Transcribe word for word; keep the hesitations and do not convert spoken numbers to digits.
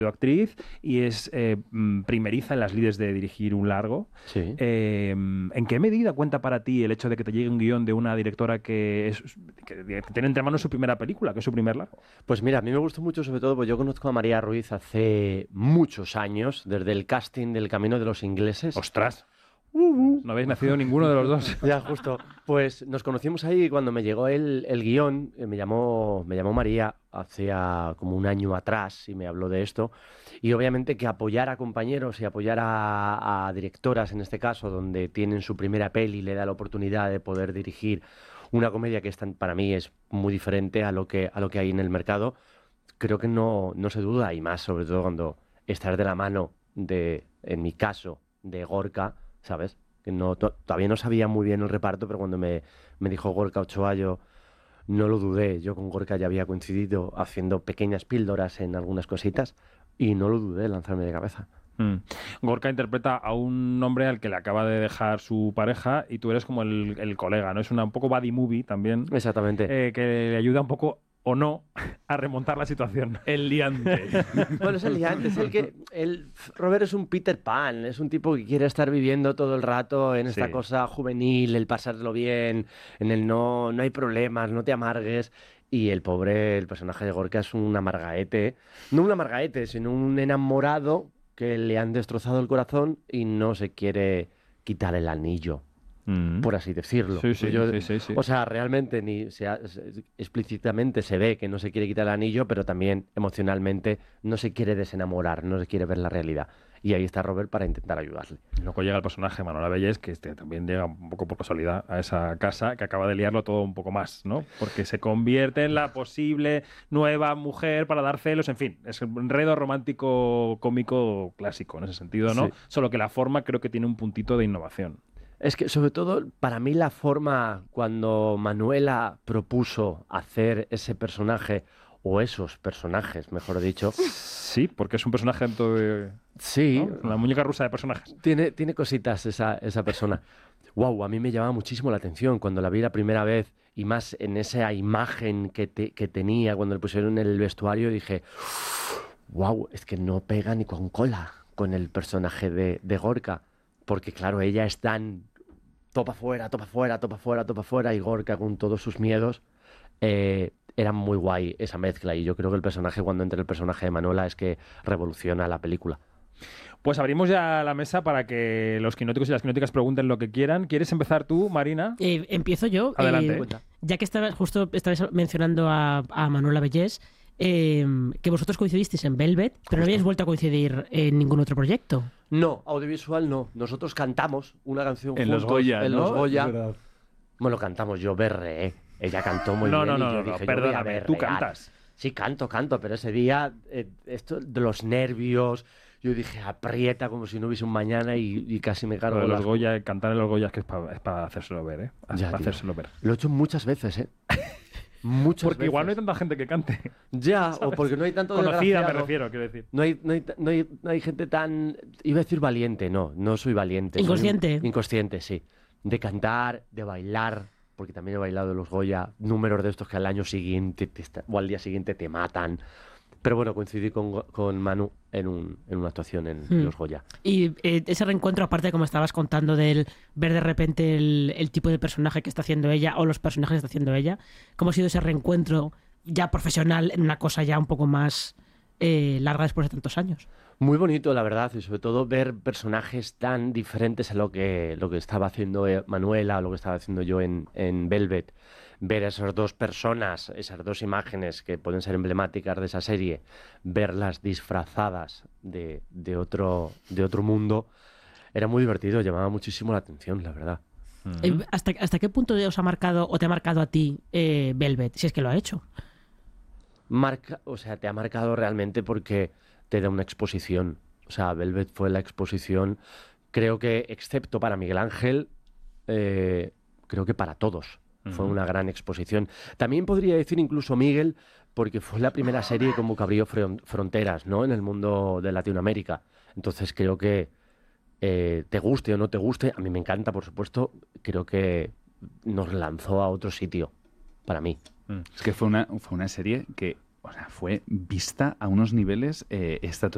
actriz y es eh, primeriza en las lides de dirigir un largo. Sí. Eh, ¿En qué medida cuenta para ti el hecho de que te llegue un guión de una directora que, es, que tiene entre manos su primera película, que es su primer largo? Pues mira, a mí me gustó mucho, sobre todo, porque yo conozco a María Ruiz hace muchos años, desde el casting del Camino de los Ingleses. ¡Ostras! Uh-huh. No habéis nacido ninguno de los dos. Ya, justo. Pues nos conocimos ahí cuando me llegó el, el guión. Me llamó, me llamó María hacía como un año atrás y me habló de esto. Y obviamente que apoyar a compañeros y apoyar a, a directoras, en este caso, donde tienen su primera peli y le da la oportunidad de poder dirigir una comedia que es tan, para mí es muy diferente a lo que, a lo que hay en el mercado, creo que no, no se duda, y más sobre todo cuando estás de la mano de, en mi caso, de Gorka, ¿sabes? Que no, to- todavía no sabía muy bien el reparto, pero cuando me, me dijo Gorka Ochoa, yo no lo dudé. Yo con Gorka ya había coincidido haciendo pequeñas píldoras en algunas cositas y no lo dudé lanzarme de cabeza. Mm. Gorka interpreta a un hombre al que le acaba de dejar su pareja y tú eres como el, el colega, ¿no? Es una un poco buddy movie también. Exactamente. Eh, que le ayuda un poco, o no, a remontar la situación. El liante. Bueno, es el liante, es el que... El, Robert es un Peter Pan, es un tipo que quiere estar viviendo todo el rato en esta Sí. cosa juvenil, el pasarlo bien, en el no, no hay problemas, no te amargues. Y el pobre, el personaje de Gorka es un amargaete, no un amargaete, sino un enamorado que le han destrozado el corazón y no se quiere quitar el anillo, Mm. por así decirlo. Sí, sí, Yo- sí, sí, sí. O sea, realmente ni se ha- se- explícitamente se ve que no se quiere quitar el anillo, pero también emocionalmente no se quiere desenamorar, no se quiere ver la realidad. Y ahí está Robert para intentar ayudarle. Luego llega el personaje de Manuela Bellés, que este también llega un poco por casualidad a esa casa, que acaba de liarlo todo un poco más, ¿no? Porque se convierte en la posible nueva mujer para dar celos, en fin, es un enredo romántico cómico clásico en ese sentido, ¿no? Sí. Solo que la forma creo que tiene un puntito de innovación. Es que, sobre todo, para mí la forma cuando Manuela propuso hacer ese personaje, o esos personajes, mejor dicho, Sí, porque es un personaje dentro de... sí, ¿no? Una muñeca rusa de personajes. tiene, tiene cositas esa, esa persona. Wow, a mí me llamaba muchísimo la atención cuando la vi la primera vez y más en esa imagen que, te- que tenía cuando le pusieron en el vestuario, dije, wow, es que no pega ni con cola con el personaje de, de Gorka, porque claro, ella es tan topa fuera, topa fuera, topa fuera, topa fuera, y Gorka con todos sus miedos, eh, era muy guay esa mezcla, y yo creo que el personaje, cuando entra el personaje de Manuela, es que revoluciona la película. Pues abrimos ya la mesa para que los quinóticos y las quinóticas pregunten lo que quieran. ¿Quieres empezar tú, Marina? Eh, empiezo yo. Adelante. Eh, ya que estabas, justo estabas mencionando a, a Manuela Bellés, eh, que vosotros coincidisteis en Velvet, pero no habéis vuelto a coincidir en ningún otro proyecto. No, audiovisual no. Nosotros cantamos una canción En juntos los Goya, en ¿no? los Goya. Es verdad. Bueno, cantamos, yo berreé. Ella cantó muy No, bien no, y no, yo no, no, dije, yo voy a perdóname, tú berrear. cantas. Sí, canto, canto, pero ese día, eh, esto de los nervios, yo dije, aprieta como si no hubiese un mañana y, y casi me Lo cargo de los las- Goya, cantar en los Goya es que es para hacérselo ver, ¿eh? Es Ya, para tío. hacérselo ver. Lo he hecho muchas veces, ¿eh? Muchas Porque igual no hay veces. tanta gente que cante. Ya, o ¿sabes? porque no hay tanto Conocida, me desgraciado. refiero, quiero decir. No hay, no, hay, no, hay, no hay gente tan... Iba a decir valiente, no, no soy valiente. soy un- Inconsciente. inconsciente, sí. De cantar, de bailar, porque también he bailado en los Goya, números de estos que al año siguiente te está- o al día siguiente te matan. Pero bueno, coincidí con, Go- con Manu en, un, en una actuación en, en Hmm. los Goya. Y eh, ese reencuentro, aparte de como estabas contando, del ver de repente el, el tipo de personaje que está haciendo ella o los personajes que está haciendo ella, ¿cómo ha sido ese reencuentro ya profesional en una cosa ya un poco más eh, larga después de tantos años? Muy bonito, la verdad, y sobre todo ver personajes tan diferentes a lo que, lo que estaba haciendo eh, Manuela o lo que estaba haciendo yo en, en Velvet. Ver esas dos personas, esas dos imágenes que pueden ser emblemáticas de esa serie, verlas disfrazadas de, de, otro, de otro mundo, era muy divertido, llamaba muchísimo la atención, la verdad. Eh, ¿hasta, ¿Hasta qué punto os ha marcado o te ha marcado a ti eh, Velvet, si es que lo ha hecho? Marca, o sea, te ha marcado realmente porque te da una exposición. O sea, Velvet fue la exposición, creo que, excepto para Miguel Ángel, eh, creo que para todos. Fue Ujú. una gran exposición. También podría decir incluso Miguel, porque fue la primera serie como que abrió fron- fronteras, ¿no? En el mundo de Latinoamérica. Entonces creo que eh, te guste o no te guste, a mí me encanta, por supuesto, creo que nos lanzó a otro sitio, para mí. Es que fue una, fue una serie que, o sea, fue vista a unos niveles eh, estratosféricos.